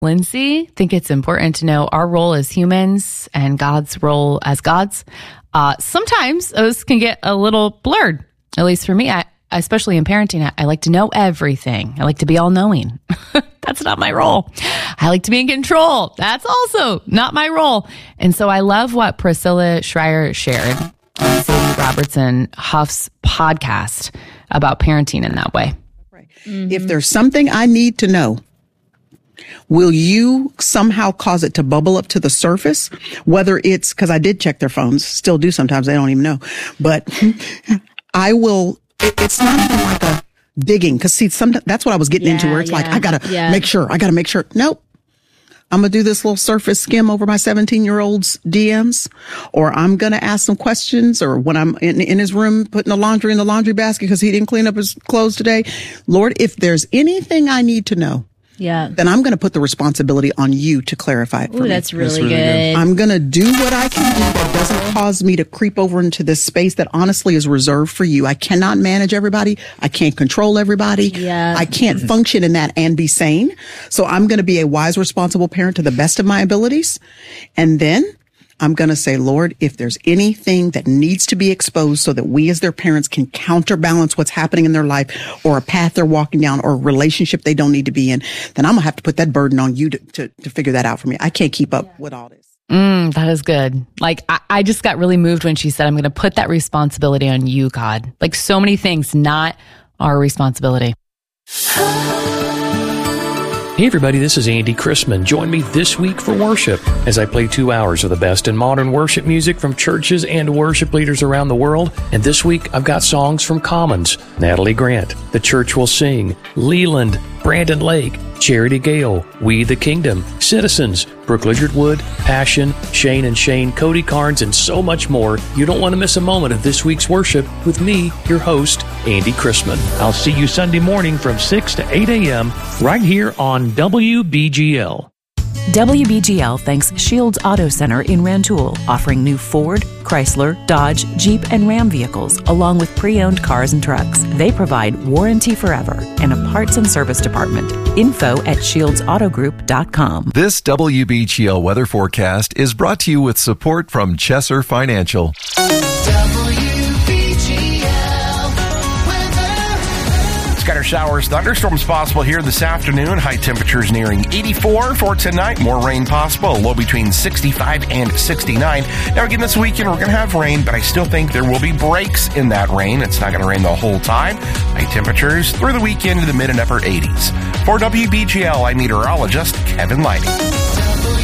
Lindsay, I think it's important to know our role as humans and God's role as gods. Sometimes those can get a little blurred, at least for me. Especially in parenting, I like to know everything. I like to be all-knowing. That's not my role. I like to be in control. That's also not my role. And so I love what Priscilla Schreier shared on Sadie Robertson Huff's podcast about parenting in that way. Mm-hmm. If there's something I need to know, will you somehow cause it to bubble up to the surface? Whether it's, because I did check their phones, still do sometimes, they don't even know. But I will... It's not even like a digging, because see, that's what I was getting into, where it's like, I gotta make sure. Nope. I'm gonna do this little surface skim over my 17-year-old's DMs, or I'm gonna ask some questions, or when I'm in his room putting the laundry in the laundry basket because he didn't clean up his clothes today. Lord, if there's anything I need to know, then I'm going to put the responsibility on you to clarify it for me. That's really good. I'm going to do what I can do that doesn't cause me to creep over into this space that honestly is reserved for you. I cannot manage everybody. I can't control everybody. Yeah. I can't function in that and be sane. So I'm going to be a wise, responsible parent to the best of my abilities. And then I'm going to say, Lord, if there's anything that needs to be exposed so that we as their parents can counterbalance what's happening in their life, or a path they're walking down, or a relationship they don't need to be in, then I'm going to have to put that burden on you to figure that out for me. I can't keep up with all this. That is good. Like, I just got really moved when she said, I'm going to put that responsibility on you, God. Like, so many things, not our responsibility. Hey everybody, this is Andy Chrisman. Join me this week for worship as I play 2 hours of the best in modern worship music from churches and worship leaders around the world. And this week I've got songs from Commons, Natalie Grant, The Church Will Sing, Leland, Brandon Lake, Charity Gale, We the Kingdom, Citizens, Brooke Lizard Wood, Passion, Shane and Shane, Cody Carnes, and so much more. You don't want to miss a moment of this week's worship with me, your host, Andy Chrisman. I'll see you Sunday morning from 6 to 8 a.m. right here on WBGL. WBGL thanks Shields Auto Center in Rantoul, offering new Ford, Chrysler, Dodge, Jeep, and Ram vehicles, along with pre-owned cars and trucks. They provide warranty forever and a parts and service department. Info at ShieldsAutoGroup.com. This WBGL weather forecast is brought to you with support from Chesser Financial. Scattered showers, thunderstorms possible here this afternoon. High temperatures nearing 84 for tonight. More rain possible. Low between 65 and 69. Now again, this weekend we're going to have rain, but I still think there will be breaks in that rain. It's not going to rain the whole time. High temperatures through the weekend to the mid and upper 80s. For WBGL, I'm meteorologist Kevin Lighting.